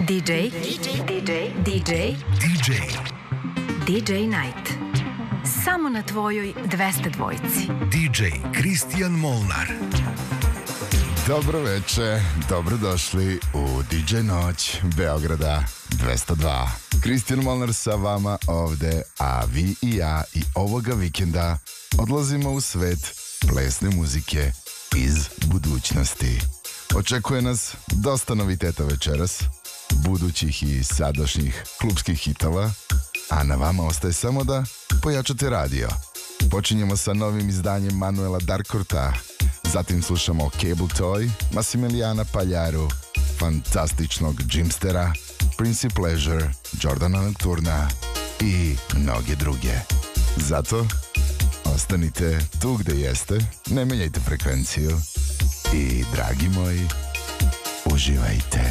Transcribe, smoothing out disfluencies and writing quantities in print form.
DJ Night. Samo na tvojoj 202. DJ Kristijan Molnar. Dobro veče, dobrodošli u DJ Noć Beograda 202. Kristijan Molnar sa vama ovde, a vi i ja i ovoga vikenda odlazimo u svet plesne muzike iz budućnosti. Očekuje nas dosta noviteta večeras, budućih i sadašnjih klubskih hitova, a na vama ostaje samo da pojačate radio. Počinjemo sa novim izdanjem Manuela Darkorta, zatim slušamo Cable Toy, Massimiliana Paljaru, fantastičnog Jimstera, Princi Pleasure, Jordana Nocturna i mnoge druge. Zato ostanite tu gde jeste, ne menjajte frekvenciju i, dragi moji, uživajte.